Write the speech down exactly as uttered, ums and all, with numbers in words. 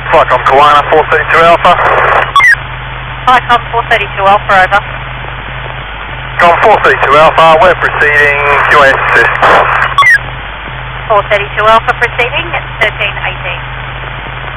Flightcom Kawana, four thirty-two Alpha. Flightcom four thirty-two Alpha, over. Com four thirty-two Alpha, we're proceeding, Q A S assist. four thirty-two Alpha proceeding.